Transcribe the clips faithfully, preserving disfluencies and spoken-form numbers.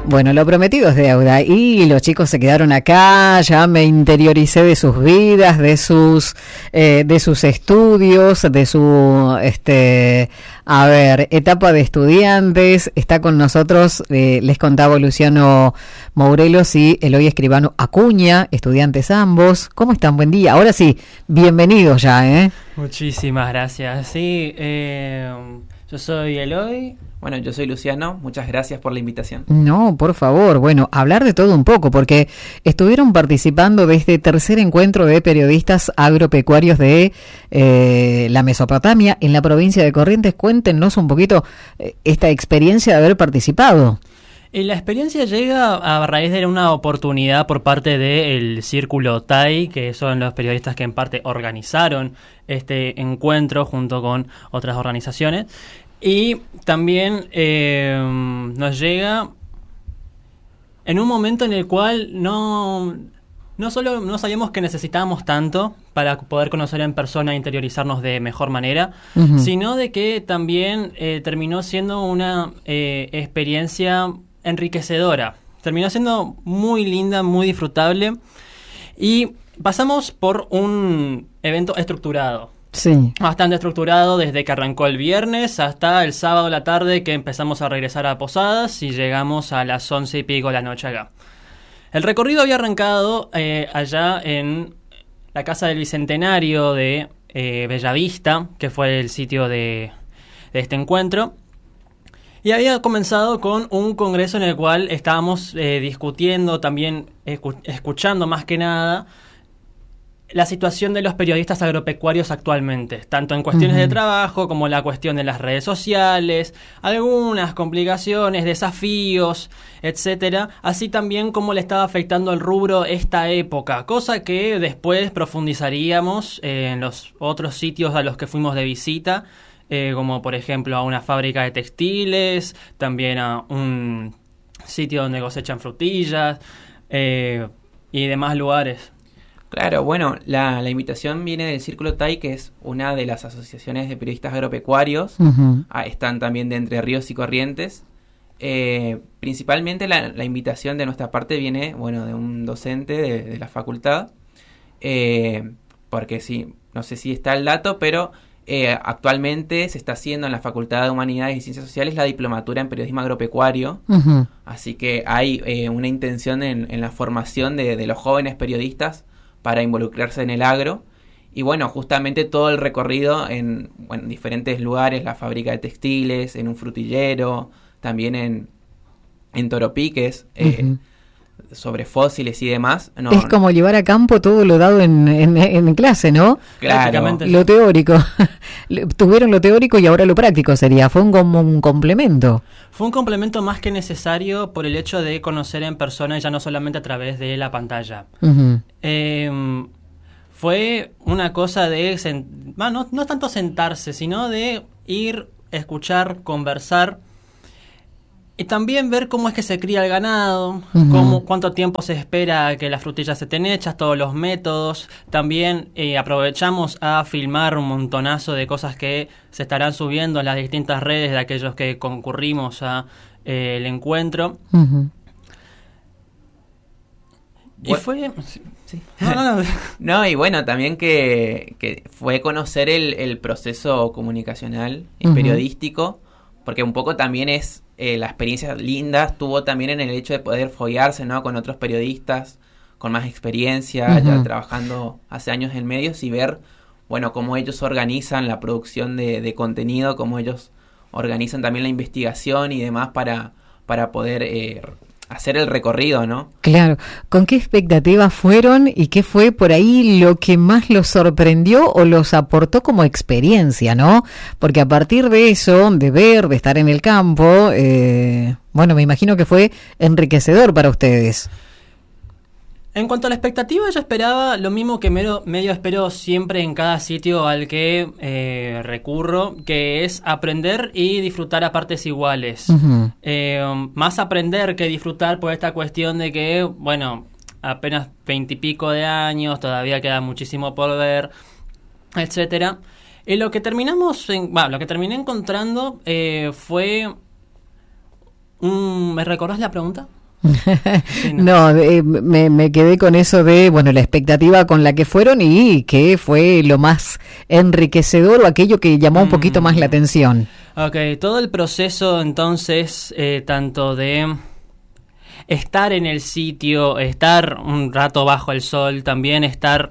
Bueno, lo prometido es deuda y los chicos se quedaron acá, ya me interioricé de sus vidas, de sus eh, de sus estudios, de su este a ver, etapa de estudiantes. Está con nosotros, eh, les contaba Luciano Mourelos y Eloy Escribano Acuña, estudiantes ambos. ¿Cómo están? Buen día. Ahora sí, bienvenidos ya, ¿eh? Muchísimas gracias. Sí, eh, yo soy Eloy. Bueno, yo soy Luciano, muchas gracias por la invitación. No, por favor, bueno, hablar de todo un poco, porque estuvieron participando de este tercer encuentro de periodistas agropecuarios de eh, la Mesopotamia en la provincia de Corrientes. Cuéntenos un poquito eh, esta experiencia de haber participado. Y la experiencia llega a raíz de una oportunidad por parte del Círculo T A I, que son los periodistas que en parte organizaron este encuentro junto con otras organizaciones. Y también eh, nos llega en un momento en el cual no, no solo no sabíamos que necesitábamos tanto para poder conocer en persona e interiorizarnos de mejor manera, uh-huh. sino de que también eh, terminó siendo una eh, experiencia enriquecedora. Terminó siendo muy linda, muy disfrutable y pasamos por un evento estructurado. Sí. Bastante estructurado desde que arrancó el viernes hasta el sábado a la tarde que empezamos a regresar a Posadas y llegamos a las once y pico de la noche acá. El recorrido había arrancado eh, allá en la Casa del Bicentenario de eh, Bellavista, que fue el sitio de, de este encuentro. Y había comenzado con un congreso en el cual estábamos eh, discutiendo, también escu- escuchando más que nada, la situación de los periodistas agropecuarios actualmente, tanto en cuestiones uh-huh. de trabajo como la cuestión de las redes sociales, algunas complicaciones, desafíos, etcétera, así también como le estaba afectando al rubro esta época, cosa que después profundizaríamos eh, en los otros sitios a los que fuimos de visita, eh, como por ejemplo a una fábrica de textiles, también a un sitio donde cosechan frutillas eh, y demás lugares. Claro, bueno, la, la invitación viene del Círculo T A I, que es una de las asociaciones de periodistas agropecuarios. Uh-huh. Ah, están también de Entre Ríos y Corrientes. Eh, principalmente la, la invitación de nuestra parte viene, bueno, de un docente de, de la facultad. Eh, porque sí, no sé si está el dato, pero eh, actualmente se está haciendo en la Facultad de Humanidades y Ciencias Sociales la diplomatura en periodismo agropecuario. Uh-huh. Así que hay eh, una intención en, en la formación de, de los jóvenes periodistas para involucrarse en el agro. Y bueno, justamente todo el recorrido en bueno, diferentes lugares, la fábrica de textiles, en un frutillero, también en, en Toropiques, eh, uh-huh. sobre fósiles y demás. No, es como llevar a campo todo lo dado en, en, en clase, ¿no? Claro. Lo teórico. Tuvieron lo teórico y ahora lo práctico sería. Fue un, como un complemento. Fue un complemento más que necesario por el hecho de conocer en persona y ya no solamente a través de la pantalla. Uh-huh. Eh, fue una cosa de... Sent- bueno, no, no tanto sentarse, sino de ir, escuchar, conversar y también ver cómo es que se cría el ganado, uh-huh. cómo, cuánto tiempo se espera que las frutillas estén hechas, todos los métodos. También eh, aprovechamos a filmar un montonazo de cosas que se estarán subiendo en las distintas redes de aquellos que concurrimos a eh, el encuentro. Uh-huh. Y bueno, fue... Sí. Sí. No, no, no. no, y bueno, también que, que fue conocer el, el proceso comunicacional y uh-huh. periodístico, porque un poco también es... Eh, la experiencia linda estuvo también en el hecho de poder foguearse, ¿no? Con otros periodistas con más experiencia, uh-huh. ya trabajando hace años en medios y ver, bueno, cómo ellos organizan la producción de, de contenido, cómo ellos organizan también la investigación y demás para, para poder eh, hacer el recorrido, ¿no? Claro. ¿Con qué expectativas fueron y qué fue por ahí lo que más los sorprendió o los aportó como experiencia, ¿no? Porque a partir de eso, de ver, de estar en el campo, eh, bueno, me imagino que fue enriquecedor para ustedes. En cuanto a la expectativa, yo esperaba lo mismo que medio, medio espero siempre en cada sitio al que eh, recurro, que es aprender y disfrutar a partes iguales. Uh-huh. Eh, más aprender que disfrutar por esta cuestión de que, bueno, apenas veintipico de años, todavía queda muchísimo por ver, etcétera. Y lo que terminamos, en, bueno, lo que terminé encontrando eh, fue... Mm, ¿me recordás la pregunta? Sí, no, no eh, me, me quedé con eso de, bueno, la expectativa con la que fueron y que fue lo más enriquecedor o aquello que llamó un poquito mm. más la atención. Ok, todo el proceso entonces, eh, tanto de estar en el sitio, estar un rato bajo el sol, también estar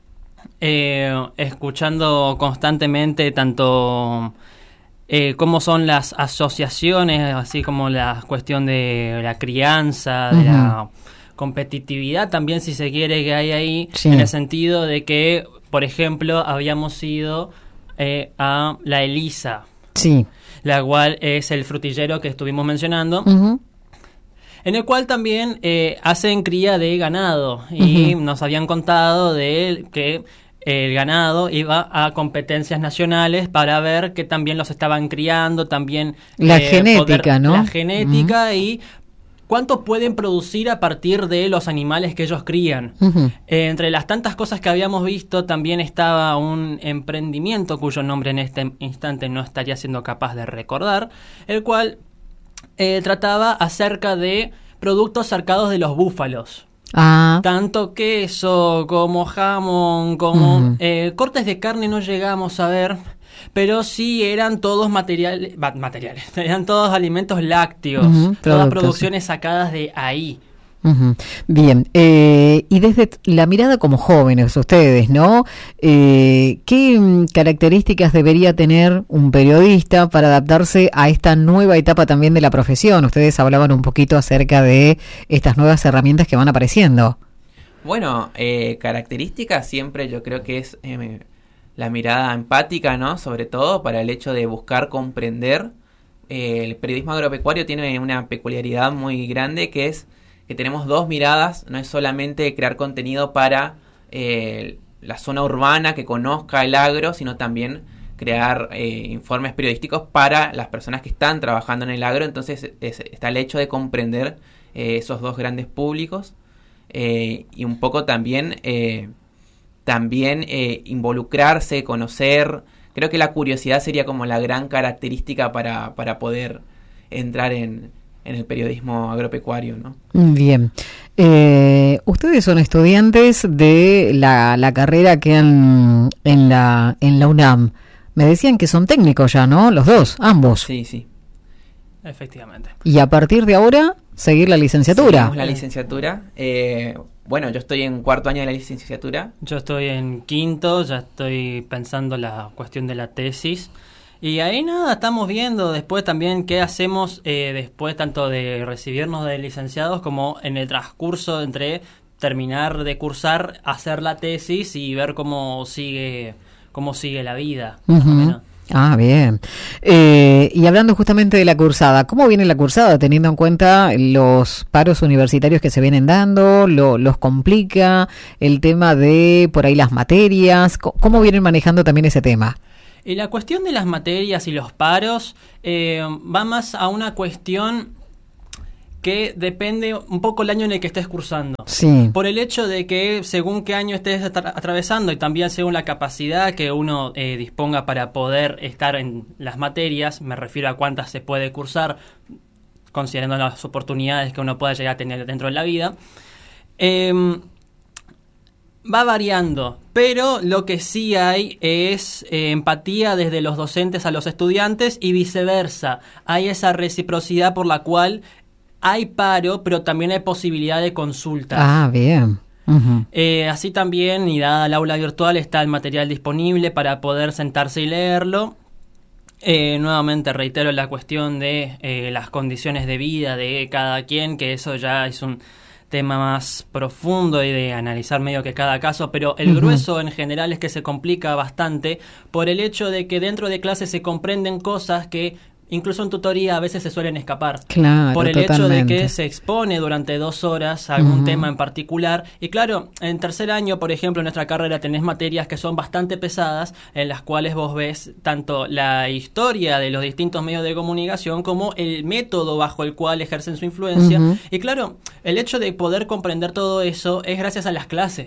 eh, escuchando constantemente tanto eh, cómo son las asociaciones, así como la cuestión de la crianza, de uh-huh. la competitividad también, si se quiere, que hay ahí, sí. en el sentido de que, por ejemplo, habíamos ido eh, a la Elisa, sí. la cual es el frutillero que estuvimos mencionando, uh-huh. en el cual también eh, hacen cría de ganado, y uh-huh. nos habían contado de que el ganado iba a competencias nacionales para ver que también los estaban criando, también la eh, genética, poder, ¿no? La genética uh-huh. y cuánto pueden producir a partir de los animales que ellos crían. Uh-huh. Eh, entre las tantas cosas que habíamos visto, también estaba un emprendimiento cuyo nombre en este instante no estaría siendo capaz de recordar, el cual eh, trataba acerca de productos sacados de los búfalos. Ah. Tanto queso como jamón, como uh-huh. eh, cortes de carne no llegamos a ver, pero sí eran todos materiales, materiales, eran todos alimentos lácteos, uh-huh. todas producciones sacadas de ahí. Uh-huh. Bien, eh, y desde la mirada como jóvenes ustedes, ¿no? Eh, ¿Qué características debería tener un periodista para adaptarse a esta nueva etapa también de la profesión? Ustedes hablaban un poquito acerca de estas nuevas herramientas que van apareciendo. Bueno, eh, características siempre yo creo que es eh, la mirada empática, ¿no? Sobre todo para el hecho de buscar comprender. Eh, el periodismo agropecuario tiene una peculiaridad muy grande que es que tenemos dos miradas, no es solamente crear contenido para eh, la zona urbana que conozca el agro, sino también crear eh, informes periodísticos para las personas que están trabajando en el agro. Entonces es, está el hecho de comprender eh, esos dos grandes públicos eh, y un poco también, eh, también eh, involucrarse, conocer. Creo que la curiosidad sería como la gran característica para, para poder entrar en... en el periodismo agropecuario, ¿no? Bien. Eh, ustedes son estudiantes de la, la carrera que han en la en la UNAM. Me decían que son técnicos ya, ¿no? Los dos, ambos. Sí, sí. Efectivamente. Y a partir de ahora, seguir la licenciatura. Seguimos la licenciatura. Eh, bueno, yo estoy en cuarto año de la licenciatura. Yo estoy en quinto, ya estoy pensando la cuestión de la tesis. Y ahí nada, estamos viendo después también qué hacemos eh, después tanto de recibirnos de licenciados como en el transcurso entre terminar de cursar, hacer la tesis y ver cómo sigue cómo sigue la vida. Uh-huh. Más o menos. Ah, bien. Eh, y hablando justamente de la cursada, ¿cómo viene la cursada teniendo en cuenta los paros universitarios que se vienen dando? Lo, ¿Los complica el tema de por ahí las materias? ¿Cómo vienen manejando también ese tema? Y la cuestión de las materias y los paros eh, va más a una cuestión que depende un poco el año en el que estés cursando. Sí. Por el hecho de que según qué año estés atra- atravesando y también según la capacidad que uno eh, disponga para poder estar en las materias, me refiero a cuántas se puede cursar, considerando las oportunidades que uno pueda llegar a tener dentro de la vida, eh, va variando, pero lo que sí hay es eh, empatía desde los docentes a los estudiantes y viceversa. Hay esa reciprocidad por la cual hay paro, pero también hay posibilidad de consultas. Ah, bien. Uh-huh. Eh, así también, y dada el aula virtual, está el material disponible para poder sentarse y leerlo. Eh, nuevamente reitero la cuestión de eh, las condiciones de vida de cada quien, que eso ya es un tema más profundo y de analizar medio que cada caso, pero el uh-huh. grueso en general es que se complica bastante por el hecho de que dentro de clases se comprenden cosas que incluso en tutoría a veces se suelen escapar. Claro, por el totalmente. hecho de que se expone durante dos horas a algún uh-huh. tema en particular. Y claro, en tercer año, por ejemplo, en nuestra carrera tenés materias que son bastante pesadas, en las cuales vos ves tanto la historia de los distintos medios de comunicación como el método bajo el cual ejercen su influencia. Uh-huh. Y claro, el hecho de poder comprender todo eso es gracias a las clases.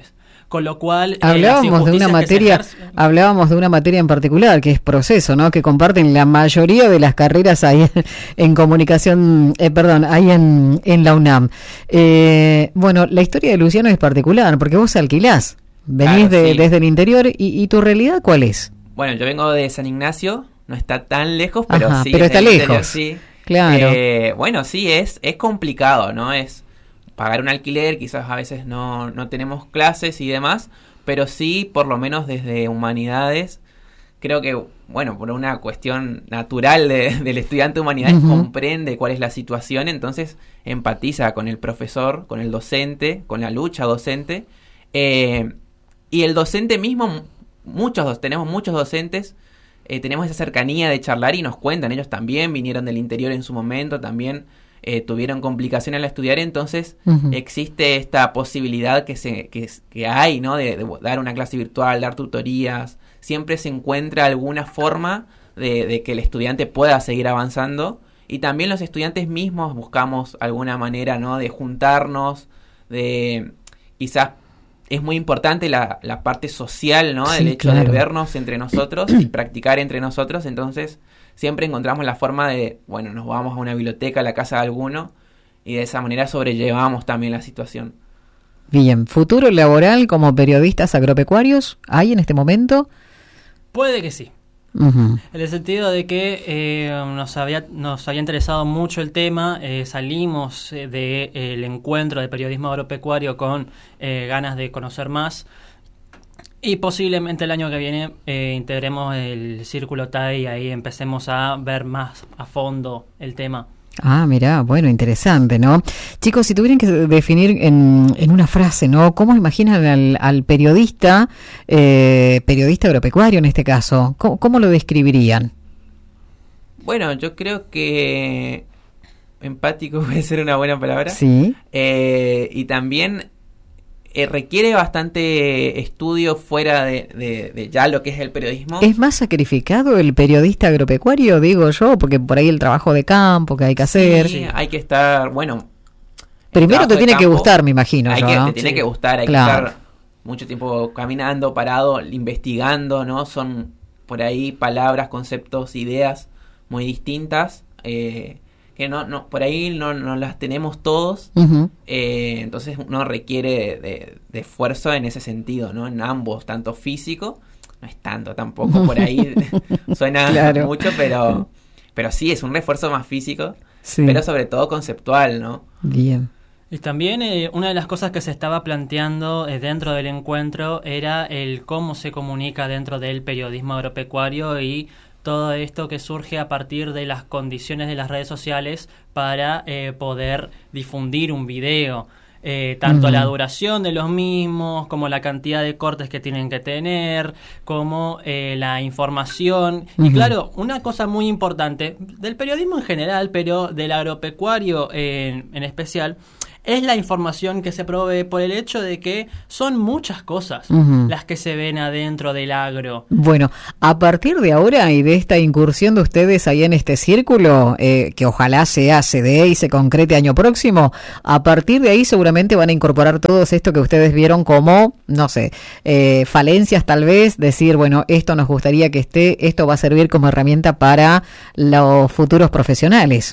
con lo cual... Hablábamos eh, de una materia, ejerce... hablábamos de una materia en particular, que es proceso, ¿no? Que comparten la mayoría de las carreras ahí en, en comunicación, eh, perdón, ahí en, en la UNAM. Eh, bueno, la historia de Luciano es particular, porque vos alquilás, venís claro, de, sí. desde el interior, y, ¿y tu realidad cuál es? Bueno, yo vengo de San Ignacio, no está tan lejos, pero Ajá, sí. Pero está lejos. Interior, sí. Claro. Eh, bueno, sí, es, es complicado, ¿no? Es pagar un alquiler, quizás a veces no, no tenemos clases y demás, pero sí, por lo menos desde Humanidades, creo que, bueno, por una cuestión natural de, del estudiante de Humanidades, uh-huh. comprende cuál es la situación, entonces empatiza con el profesor, con el docente, con la lucha docente, eh, y el docente mismo, muchos tenemos muchos docentes, eh, tenemos esa cercanía de charlar y nos cuentan, ellos también vinieron del interior en su momento, también Eh, tuvieron complicaciones al estudiar, entonces uh-huh. existe esta posibilidad que se que, que hay, ¿no? De, de dar una clase virtual, dar tutorías, siempre se encuentra alguna forma de, de que el estudiante pueda seguir avanzando, y también los estudiantes mismos buscamos alguna manera, ¿no? De juntarnos, de quizás es muy importante la, la parte social, ¿no? Sí, el hecho claro. de vernos entre nosotros y practicar entre nosotros, entonces siempre encontramos la forma de, bueno, nos vamos a una biblioteca, a la casa de alguno, y de esa manera sobrellevamos también la situación. Bien, ¿futuro laboral como periodistas agropecuarios hay en este momento? Puede que sí. Uh-huh. En el sentido de que eh, nos había nos había interesado mucho el tema, eh, salimos eh, del de, eh, encuentro de periodismo agropecuario con eh, ganas de conocer más. Y posiblemente el año que viene eh, integremos el Círculo T A I y ahí empecemos a ver más a fondo el tema. Ah, mirá, bueno, interesante, ¿no? Chicos, si tuvieran que definir en, en una frase, ¿no? ¿Cómo imaginan al, al periodista, eh, periodista agropecuario en este caso? ¿Cómo, cómo lo describirían? Bueno, yo creo que empático puede ser una buena palabra. Sí. Eh, y también... Eh, requiere bastante estudio fuera de, de, de ya lo que es el periodismo. ¿Es más sacrificado el periodista agropecuario, digo yo? Porque por ahí el trabajo de campo que hay que hacer. Sí, hay que estar, bueno... Primero te tiene campo, que gustar, me imagino. Hay yo, que, ¿no? Te tiene sí. que gustar, hay claro. que estar mucho tiempo caminando, parado, investigando, ¿no? Son por ahí palabras, conceptos, ideas muy distintas, eh... que no, no por ahí no, no las tenemos todos, uh-huh. eh, entonces uno requiere de, de, de esfuerzo en ese sentido, ¿no? En ambos, tanto físico, no es tanto tampoco, por ahí suena claro. mucho, pero, pero sí, es un refuerzo más físico, sí. pero sobre todo conceptual, ¿no? Bien. Y también eh, una de las cosas que se estaba planteando eh, dentro del encuentro era el cómo se comunica dentro del periodismo agropecuario y todo esto que surge a partir de las condiciones de las redes sociales para eh, poder difundir un video, eh, tanto uh-huh. la duración de los mismos, como la cantidad de cortes que tienen que tener, como eh, la información. Uh-huh. Y claro, una cosa muy importante del periodismo en general, pero del agropecuario en, en especial, es la información que se provee por el hecho de que son muchas cosas uh-huh. las que se ven adentro del agro. Bueno, a partir de ahora y de esta incursión de ustedes ahí en este círculo, eh, que ojalá sea, se dé y se concrete año próximo, a partir de ahí seguramente van a incorporar todo esto que ustedes vieron como, no sé, eh, falencias tal vez, decir, bueno, esto nos gustaría que esté, esto va a servir como herramienta para los futuros profesionales.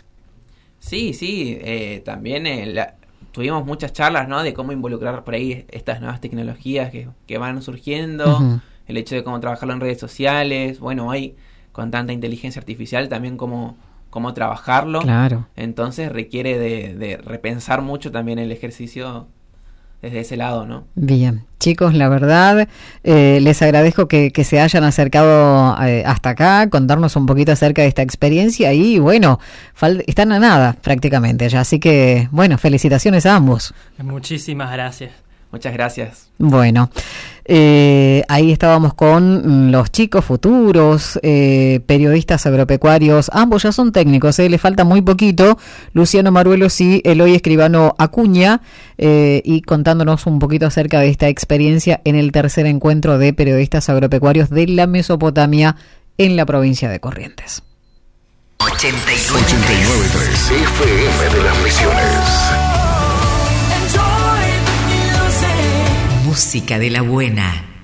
Sí, sí, eh, también eh, la... tuvimos muchas charlas, ¿no? De cómo involucrar por ahí estas nuevas tecnologías que, que van surgiendo, uh-huh. el hecho de cómo trabajarlo en redes sociales, bueno, hoy con tanta inteligencia artificial también cómo, cómo trabajarlo. Claro. Entonces requiere de, de repensar mucho también el ejercicio desde ese lado, ¿no? Bien, chicos, la verdad, eh, les agradezco que, que se hayan acercado eh, hasta acá, contarnos un poquito acerca de esta experiencia y bueno, fal- están a nada prácticamente ya, así que bueno, felicitaciones a ambos. Muchísimas gracias. Muchas gracias. Bueno, eh, ahí estábamos con los chicos futuros, eh, periodistas agropecuarios, ambos ya son técnicos, eh, le falta muy poquito, Luciano Maruelos y Eloy Escribano Acuña, eh, y contándonos un poquito acerca de esta experiencia en el tercer encuentro de periodistas agropecuarios de la Mesopotamia en la provincia de Corrientes. ochenta y nueve punto tres F M de las Misiones. música de la buena.